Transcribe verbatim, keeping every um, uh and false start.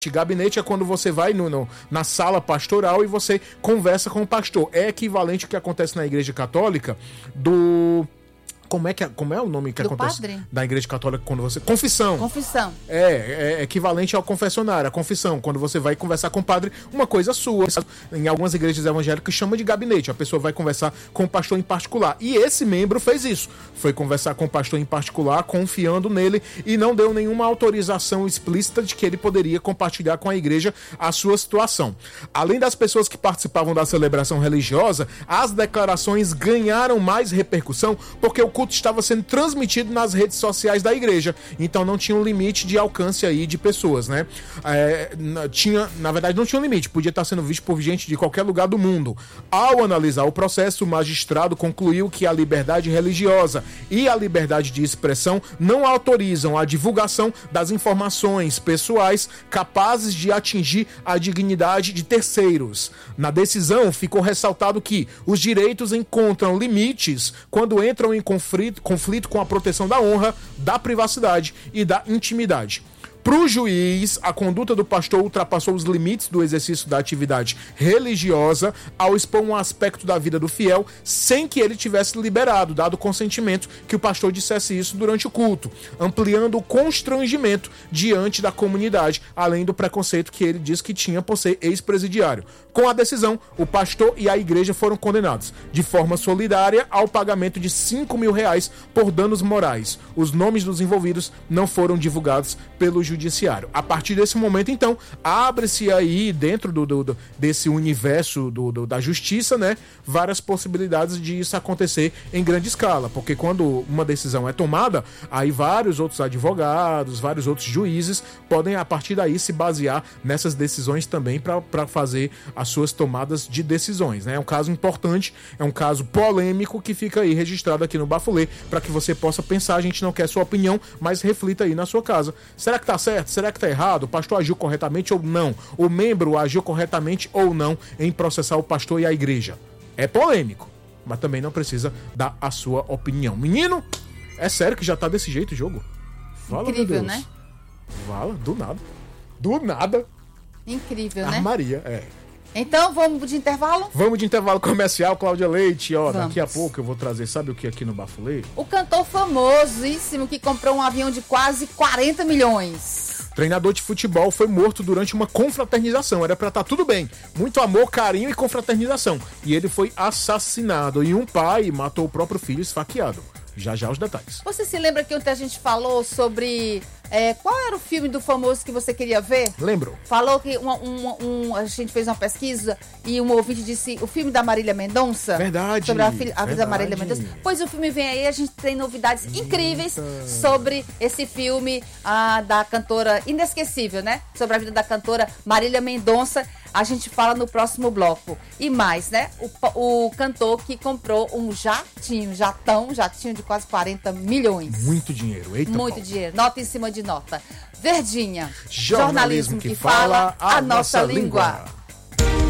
Gabinete é quando você vai no, no, na sala pastoral e você conversa com o pastor. É equivalente ao que acontece na Igreja Católica do... Como é, que é, como é o nome que do acontece padre? Da Igreja Católica quando você... Confissão. Confissão. É, é equivalente ao confessionário, a confissão. Quando você vai conversar com o padre, uma coisa sua. Em algumas igrejas evangélicas chama de gabinete. A pessoa vai conversar com o pastor em particular. E esse membro fez isso. Foi conversar com o pastor em particular, confiando nele, e não deu nenhuma autorização explícita de que ele poderia compartilhar com a igreja a sua situação. Além das pessoas que participavam da celebração religiosa, as declarações ganharam mais repercussão porque o culto estava sendo transmitido nas redes sociais da igreja, então não tinha um limite de alcance aí de pessoas, né? É, tinha, na verdade não tinha um limite, podia estar sendo visto por gente de qualquer lugar do mundo. Ao analisar o processo, o magistrado concluiu que a liberdade religiosa e a liberdade de expressão não autorizam a divulgação das informações pessoais capazes de atingir a dignidade de terceiros. Na decisão, ficou ressaltado que os direitos encontram limites quando entram em conflito conflito com a proteção da honra, da privacidade e da intimidade. Para o juiz, a conduta do pastor ultrapassou os limites do exercício da atividade religiosa ao expor um aspecto da vida do fiel sem que ele tivesse liberado, dado consentimento que o pastor dissesse isso durante o culto, ampliando o constrangimento diante da comunidade, além do preconceito que ele diz que tinha por ser ex-presidiário. Com a decisão, o pastor e a igreja foram condenados, de forma solidária, ao pagamento de cinco mil reais por danos morais. Os nomes dos envolvidos não foram divulgados pelo judiciário. A partir desse momento, então, abre-se aí, dentro do, do, do, desse universo do, do, da justiça, né, várias possibilidades de isso acontecer em grande escala, porque quando uma decisão é tomada, aí vários outros advogados, vários outros juízes podem, a partir daí, se basear nessas decisões também para fazer as suas tomadas de decisões, né? É um caso importante, é um caso polêmico que fica aí registrado aqui no Bafulê, para que você possa pensar. A gente não quer sua opinião, mas reflita aí na sua casa. Será que tá certo? Será que tá errado? O pastor agiu corretamente ou não? O membro agiu corretamente ou não em processar o pastor e a igreja? É polêmico, mas também não precisa dar a sua opinião. Menino, é sério que já tá desse jeito o jogo? Fala, incrível, né? Fala, do nada. Do nada. Incrível, né? Maria, é. Então, vamos de intervalo? Vamos de intervalo comercial, Cláudia Leite. Ó, vamos. Daqui a pouco eu vou trazer, sabe o que aqui no Bafulê? O cantor famosíssimo que comprou um avião de quase quarenta milhões. Treinador de futebol foi morto durante uma confraternização. Era pra estar tudo bem. Muito amor, carinho e confraternização. E ele foi assassinado. E um pai matou o próprio filho esfaqueado. Já já os detalhes. Você se lembra que ontem a gente falou sobre... É, qual era o filme do famoso que você queria ver? Lembro. Falou que uma, uma, um, a gente fez uma pesquisa e um ouvinte disse o filme da Marília Mendonça. Verdade. Sobre a, filha, a vida da Marília verdade. Mendonça. Pois o filme vem aí, a gente tem novidades Eita. incríveis sobre esse filme ah, da cantora inesquecível, né? Sobre a vida da cantora Marília Mendonça. A gente fala no próximo bloco. E mais, né? O, o cantor que comprou um jatinho, jatão, jatinho de quase quarenta milhões. Muito dinheiro. Eita, Muito Paulo. dinheiro. Nota em cima de nota. Verdinha. Jornalismo, Jornalismo que, que fala a, a nossa, nossa língua. língua.